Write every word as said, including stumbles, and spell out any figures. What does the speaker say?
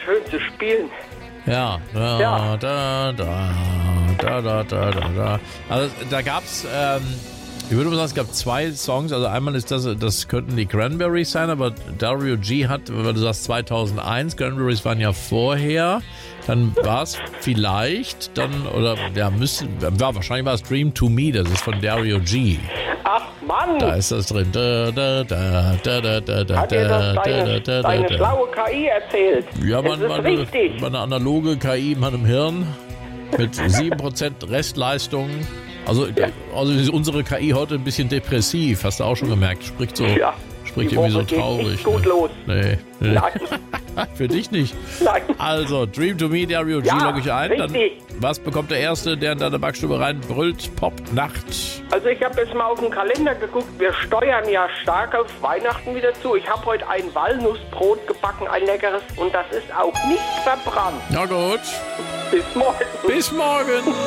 schön zu spielen. Ja, da, Ja. da, da, da, da, da, da, da. Also da gab's, ähm, ich würde mal sagen, es gab zwei Songs. Also einmal ist das, das könnten die Cranberries sein, aber Dario G hat, weil du sagst zweitausendeins, Cranberries waren ja vorher. Dann war es vielleicht, dann, oder ja, müsste, ja, wahrscheinlich war es Dream to Me, das ist von Dario G. Ach Mann, Da ist das drin. Da, da, da, da, da, da, da, hat dir das da, deine, da, da, deine da. schlaue K I erzählt? Ja, das man, ist man, richtig. man eine analoge K I in meinem Hirn mit sieben Prozent Restleistung. Also, Ja. also ist unsere K I heute ein bisschen depressiv, hast du auch schon gemerkt. Spricht so, Ja, spricht die irgendwie so Woche geht traurig. nicht gut ne? los. Nee, nee. Nein, Für dich nicht. nein. Also, Dream to Me, Dario G, Ja, logge ich ein. Dann, richtig. was bekommt der Erste, der in deine Backstube reinbrüllt? Pop Nacht. Also ich habe jetzt mal auf den Kalender geguckt, wir steuern ja stark auf Weihnachten wieder zu. Ich habe heute ein Walnussbrot gebacken, ein leckeres, und das ist auch nicht verbrannt. Na gut, Bis morgen. bis morgen.